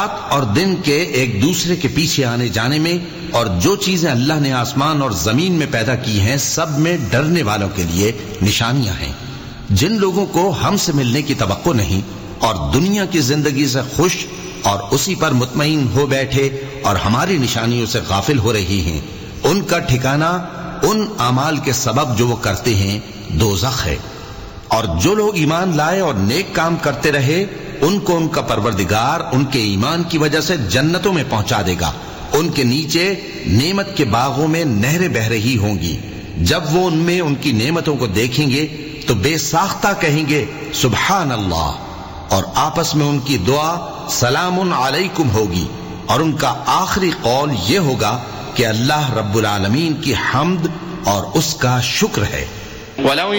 रात और दिन के एक दूसरे के पीछे आने जाने में और जो चीजें अल्लाह ने आसमान और जमीन में पैदा की हैं सब में डरने वालों के लिए निशानियां हैं। जिन लोगों को हमसे मिलने की तवक्को नहीं और दुनिया की जिंदगी से खुश और उसी पर मुतमईन हो बैठे और हमारी निशानियों से गाफिल हो रही हैं, उनका ठिकाना उन अमाल के सबब जो वो करते हैं दोज़ख है। और जो लोग ईमान लाए और नेक काम करते रहे उनको उनका परवरदिगार उनके ईमान की वजह से जन्नतों में पहुंचा देगा। उनके नीचे नेमत के बागों में नहरें बह रही होंगी। जब वो उनमें उनकी नेमतों को देखेंगे तो बेसाख्ता कहेंगे सुभान अल्लाह, और आपस में उनकी दुआ सलामुन अलैकुम होगी और उनका आखिरी कौल ये होगा कि अल्लाह रब्बुल आलमीन की हम्द और उसका शुक्र है।